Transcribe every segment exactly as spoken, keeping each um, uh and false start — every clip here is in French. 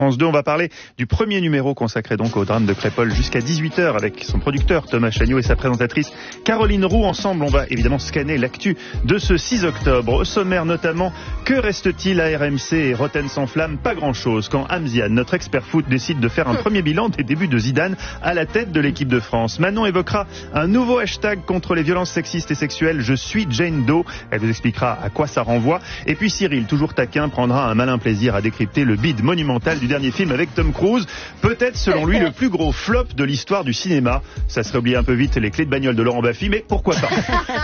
France deux, on va parler du premier numéro consacré donc au drame de Crépol jusqu'à dix-huit heures avec son producteur Thomas Chagnot et sa présentatrice Caroline Roux. Ensemble, on va évidemment scanner l'actu de ce six octobre. Au sommaire notamment, que reste-t-il à R M C et Rotten sans flamme? Pas grand-chose. Quand Hamzian, notre expert foot, décide de faire un premier bilan des débuts de Zidane à la tête de l'équipe de France. Manon évoquera un nouveau hashtag contre les violences sexistes et sexuelles. Je suis Jane Doe. Elle vous expliquera à quoi ça renvoie. Et puis Cyril, toujours taquin, prendra un malin plaisir à décrypter le bide monumental du dernier film avec Tom Cruise, peut-être selon lui le plus gros flop de l'histoire du cinéma. Ça serait oublier un peu vite les clés de bagnole de Laurent Baffy, mais pourquoi pas.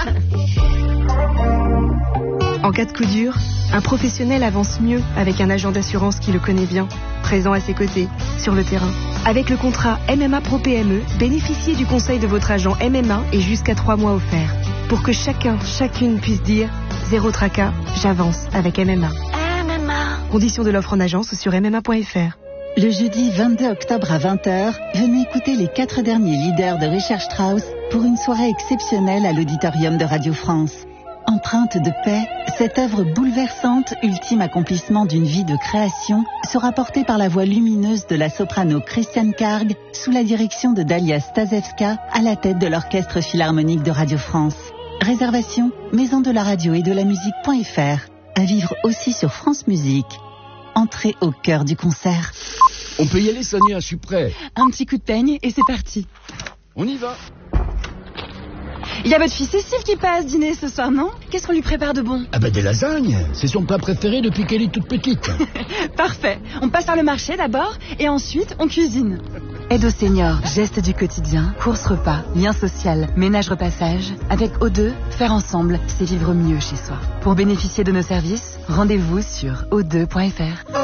En cas de coup dur, un professionnel avance mieux avec un agent d'assurance qui le connaît bien, présent à ses côtés, sur le terrain. Avec le contrat M M A Pro P M E, bénéficiez du conseil de votre agent M M A et jusqu'à trois mois offerts. Pour que chacun, chacune puisse dire « Zéro tracas, j'avance avec M M A ». M M A. Conditions de l'offre en agence ou sur m m a point f r. Le jeudi vingt-deux octobre à vingt heures, venez écouter les quatre derniers leaders de Richard Strauss pour une soirée exceptionnelle à l'auditorium de Radio France. Empreinte de paix, cette œuvre bouleversante, ultime accomplissement d'une vie de création, sera portée par la voix lumineuse de la soprano Christiane Karg sous la direction de Dalia Stasevska à la tête de l'Orchestre Philharmonique de Radio France. Réservation, maison de la radio et de la musique.fr. À vivre aussi sur France Musique. Entrez au cœur du concert. On peut y aller, Sonia, je suis prêt. Un petit coup de peigne et c'est parti. On y va. Il y a votre fille Cécile qui passe dîner ce soir, non? Qu'est-ce qu'on lui prépare de bon? Ah bah des lasagnes. C'est son plat préféré depuis qu'elle est toute petite. Parfait. On passe par le marché d'abord et ensuite on cuisine. Aide aux seniors, gestes du quotidien, courses repas, lien social, ménage repassage. Avec O deux, faire ensemble, c'est vivre mieux chez soi. Pour bénéficier de nos services, rendez-vous sur o deux point f r.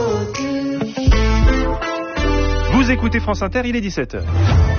Vous écoutez France Inter, il est dix-sept heures.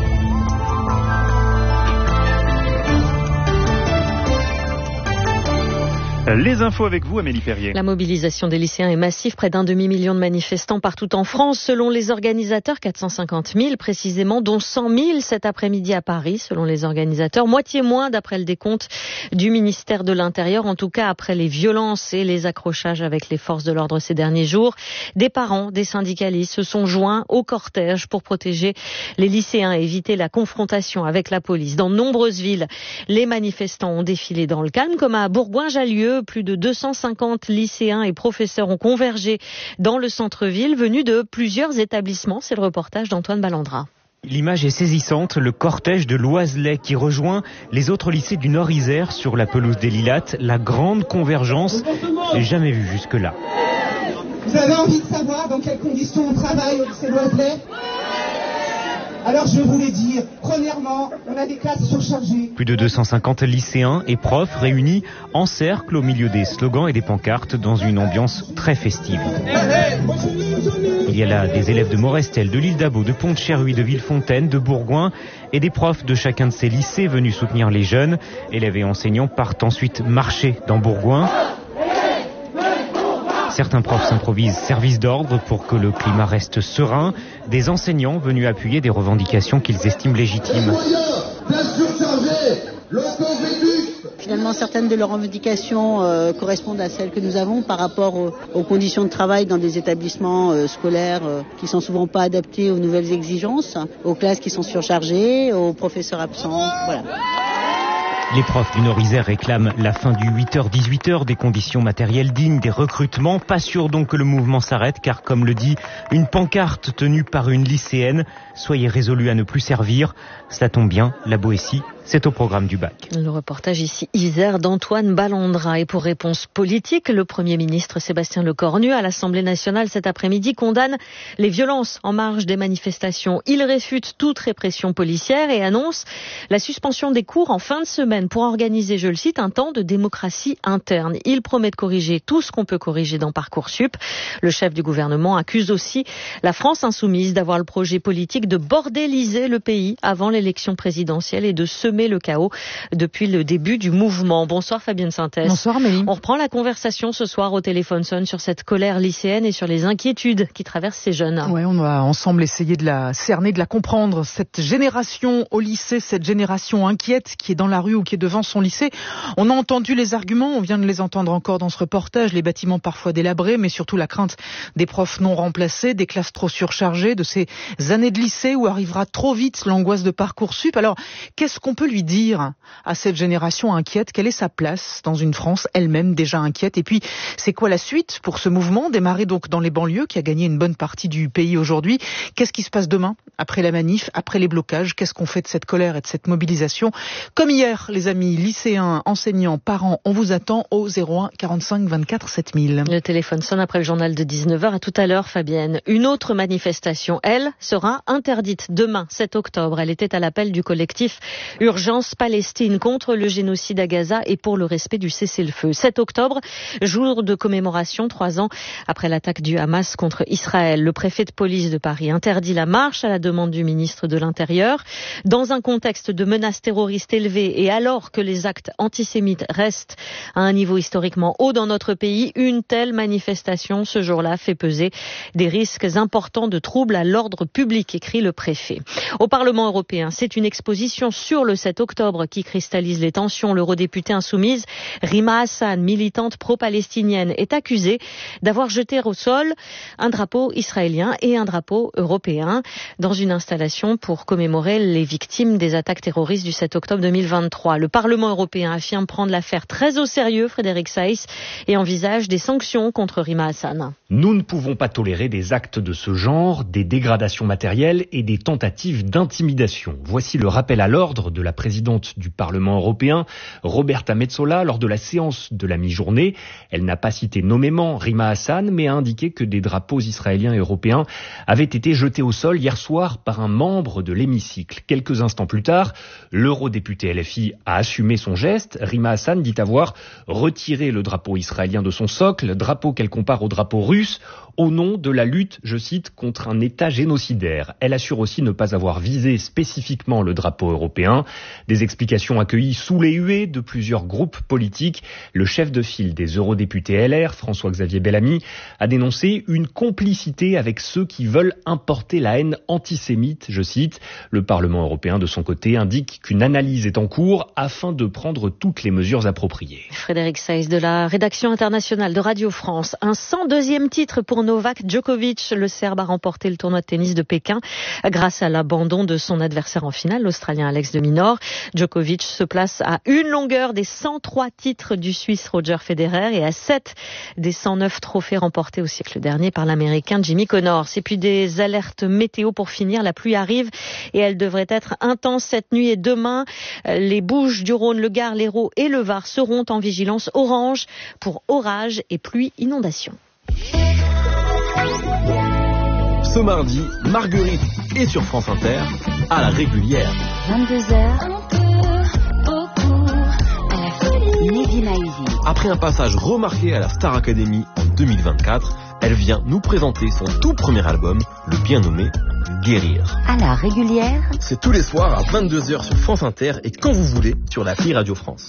Les infos avec vous, Amélie Perrier. La mobilisation des lycéens est massive. Près d'un demi-million de manifestants partout en France. Selon les organisateurs, quatre cent cinquante mille précisément, dont cent mille cet après-midi à Paris, selon les organisateurs. Moitié moins d'après le décompte du ministère de l'Intérieur. En tout cas, après les violences et les accrochages avec les forces de l'ordre ces derniers jours. Des parents, des syndicalistes se sont joints au cortège pour protéger les lycéens et éviter la confrontation avec la police. Dans de nombreuses villes, les manifestants ont défilé dans le calme, comme à Bourgoin-Jallieu. Plus de deux cent cinquante lycéens et professeurs ont convergé dans le centre-ville, venus de plusieurs établissements. C'est le reportage d'Antoine Ballandra. L'image est saisissante, le cortège de l'Oiselay qui rejoint les autres lycées du Nord-Isère sur la pelouse des Lilates. La grande convergence, jamais vue jusque-là. Vous avez envie de savoir dans quelles conditions on travaille au lycée Loiselay ? Alors je voulais dire, premièrement, on a des classes surchargées. Plus de deux cent cinquante lycéens et profs réunis en cercle au milieu des slogans et des pancartes dans une ambiance très festive. Il y a là des élèves de Morestel, de l'île d'Abo, de Pont-de-Cherruy, de Villefontaine, de Bourgoin et des profs de chacun de ces lycées venus soutenir les jeunes. Élèves et enseignants partent ensuite marcher dans Bourgoin. Certains profs s'improvisent service d'ordre pour que le climat reste serein. Des enseignants venus appuyer des revendications qu'ils estiment légitimes. Finalement, certaines de leurs revendications euh, correspondent à celles que nous avons par rapport aux, aux conditions de travail dans des établissements euh, scolaires euh, qui sont souvent pas adaptés aux nouvelles exigences, aux classes qui sont surchargées, aux professeurs absents. Voilà. Les profs du Nord-Isère réclament la fin du huit heures dix-huit heures, des conditions matérielles dignes, des recrutements. Pas sûr donc que le mouvement s'arrête car, comme le dit une pancarte tenue par une lycéenne, soyez résolus à ne plus servir. Cela tombe bien, la Boétie, c'est au programme du bac. Le reportage ici Isère d'Antoine Ballandra. Et pour réponse politique, le Premier ministre Sébastien Lecornu à l'Assemblée nationale cet après-midi condamne les violences en marge des manifestations. Il réfute toute répression policière et annonce la suspension des cours en fin de semaine pour organiser, je le cite, un temps de démocratie interne. Il promet de corriger tout ce qu'on peut corriger dans Parcoursup. Le chef du gouvernement accuse aussi la France insoumise d'avoir le projet politique de bordéliser le pays avant l'élection présidentielle et de semer semé le chaos depuis le début du mouvement. Bonsoir Fabienne Synthèse. Bonsoir Amélie. On reprend la conversation ce soir au téléphone sonne sur cette colère lycéenne et sur les inquiétudes qui traversent ces jeunes. Ouais, on va ensemble essayer de la cerner, de la comprendre. Cette génération au lycée, cette génération inquiète qui est dans la rue ou qui est devant son lycée. On a entendu les arguments, on vient de les entendre encore dans ce reportage, les bâtiments parfois délabrés, mais surtout la crainte des profs non remplacés, des classes trop surchargées, de ces années de lycée où arrivera trop vite l'angoisse de Parcoursup. Alors, qu'est-ce qu'on peut lui dire à cette génération inquiète? Quelle est sa place dans une France elle-même déjà inquiète? Et puis, c'est quoi la suite pour ce mouvement démarré donc dans les banlieues qui a gagné une bonne partie du pays aujourd'hui? Qu'est-ce qui se passe demain, après la manif, après les blocages? Qu'est-ce qu'on fait de cette colère et de cette mobilisation? Comme hier, les amis, lycéens, enseignants, parents, on vous attend au zéro un quarante-cinq vingt-quatre sept mille. Le téléphone sonne après le journal de dix-neuf heures. À tout à l'heure, Fabienne. Une autre manifestation, elle, sera interdite demain, sept octobre. Elle était à l'appel du collectif Urgence Palestine contre le génocide à Gaza et pour le respect du cessez-le-feu. sept octobre, jour de commémoration, trois ans après l'attaque du Hamas contre Israël. Le préfet de police de Paris interdit la marche à la demande du ministre de l'Intérieur. Dans un contexte de menaces terroristes élevées et alors que les actes antisémites restent à un niveau historiquement haut dans notre pays, une telle manifestation ce jour-là fait peser des risques importants de troubles à l'ordre public, écrit le préfet. Au Parlement européen, c'est une exposition sur le sept octobre qui cristallise les tensions. L'eurodéputée insoumise Rima Hassan, militante pro-palestinienne, est accusée d'avoir jeté au sol un drapeau israélien et un drapeau européen dans une installation pour commémorer les victimes des attaques terroristes du sept octobre deux mille vingt-trois. Le Parlement européen affirme prendre l'affaire très au sérieux, Frédéric Saïs, et envisage des sanctions contre Rima Hassan. Nous ne pouvons pas tolérer des actes de ce genre, des dégradations matérielles et des tentatives d'intimidation. Voici le rappel à l'ordre de la présidente du Parlement européen, Roberta Metsola, lors de la séance de la mi-journée. Elle n'a pas cité nommément Rima Hassan, mais a indiqué que des drapeaux israéliens et européens avaient été jetés au sol hier soir par un membre de l'hémicycle. Quelques instants plus tard, l'eurodéputé L F I a assumé son geste. Rima Hassan dit avoir retiré le drapeau israélien de son socle, drapeau qu'elle compare au drapeau russe, au nom de la lutte, je cite, contre un État génocidaire. Elle assure aussi ne pas avoir visé spécifiquement le drapeau européen. Des explications accueillies sous les huées de plusieurs groupes politiques. Le chef de file des eurodéputés L R, François-Xavier Bellamy, a dénoncé une complicité avec ceux qui veulent importer la haine antisémite, je cite. Le Parlement européen, de son côté, indique qu'une analyse est en cours afin de prendre toutes les mesures appropriées. Frédéric Saïs de la rédaction internationale de Radio France. Un cent deuxième titre pour Novak Djokovic. Le Serbe a remporté le tournoi de tennis de Pékin grâce à l'abandon de son adversaire en finale, l'Australien Alex de Minaur. Djokovic se place à une longueur des cent trois titres du Suisse Roger Federer et à sept des cent neuf trophées remportés au siècle dernier par l'Américain Jimmy Connors. Et puis des alertes météo pour finir. La pluie arrive et elle devrait être intense cette nuit et demain. Les Bouches-du-Rhône, le Gard, l'Hérault et le Var seront en vigilance orange pour orage et pluie inondation. Ce mardi, Marguerite est sur France Inter à la régulière. vingt-deux heures. Mehdi Maizi. Après un passage remarqué à la Star Academy en deux mille vingt-quatre, elle vient nous présenter son tout premier album, le bien nommé Guérir. À la régulière. C'est tous les soirs à vingt-deux heures sur France Inter et quand vous voulez sur l'appli Radio France.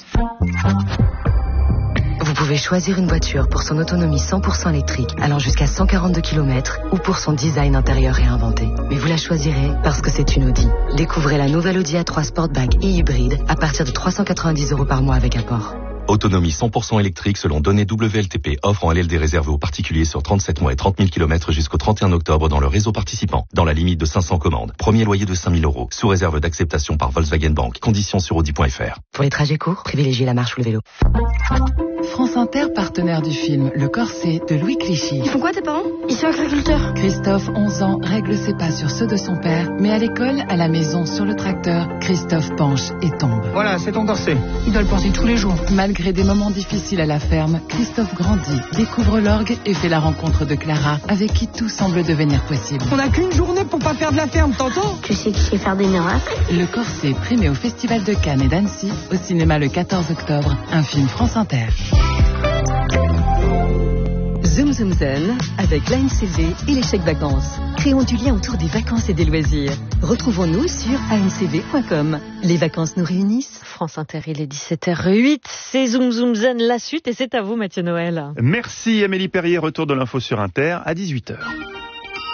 Vous pouvez choisir une voiture pour son autonomie cent pour cent électrique allant jusqu'à cent quarante-deux kilomètres ou pour son design intérieur réinventé. Mais vous la choisirez parce que c'est une Audi. Découvrez la nouvelle Audi A trois Sportback et hybride à partir de trois cent quatre-vingt-dix euros par mois avec apport. Autonomie cent pour cent électrique selon données W L T P. Offre en L L D réservée aux particuliers sur trente-sept mois et trente mille kilomètres jusqu'au trente et un octobre dans le réseau participant. Dans la limite de cinq cents commandes. Premier loyer de cinq mille euros. Sous réserve d'acceptation par Volkswagen Bank. Conditions sur audi point f r. Pour les trajets courts, privilégiez la marche ou le vélo. France Inter, partenaire du film Le Corset de Louis Clichy. Ils font quoi tes parents? Ils sont agriculteurs. Christophe, onze ans, règle ses pas sur ceux de son père, mais à l'école, à la maison, sur le tracteur, Christophe penche et tombe. Voilà, c'est ton corset. Il doit le porter tous les jours. Malgré des moments difficiles à la ferme, Christophe grandit, découvre l'orgue et fait la rencontre de Clara, avec qui tout semble devenir possible. On n'a qu'une journée pour pas faire de la ferme, t'entends? Tu sais qui sait faire des miracles? Le Corset, primé au Festival de Cannes et d'Annecy, au cinéma le quatorze octobre, un film France Inter. Zoom Zoom Zen avec l'A N C V et les chèques vacances. Créons du lien autour des vacances et des loisirs. Retrouvons-nous sur a n c v point com. Les vacances nous réunissent. France Inter, il est dix-sept heures huit. C'est Zoom Zoom Zen, la suite, et c'est à vous Mathieu Noël. Merci Amélie Perrier, retour de l'info sur Inter à dix-huit heures.